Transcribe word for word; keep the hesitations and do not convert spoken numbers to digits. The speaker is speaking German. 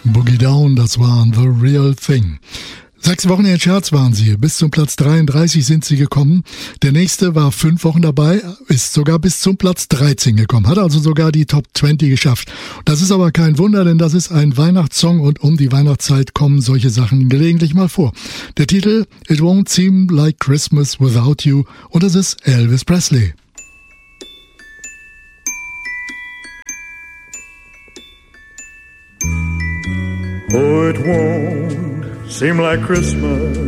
Boogie Down, das waren The Real Thing. Sechs Wochen in den Charts waren sie. Bis zum Platz dreiunddreißig sind sie gekommen. Der nächste war fünf Wochen dabei, ist sogar bis zum Platz dreizehn gekommen. Hat also sogar die Top zwanzig geschafft. Das ist aber kein Wunder, denn das ist ein Weihnachtssong und um die Weihnachtszeit kommen solche Sachen gelegentlich mal vor. Der Titel It Won't Seem Like Christmas Without You und es ist Elvis Presley. Oh, it won't seem like Christmas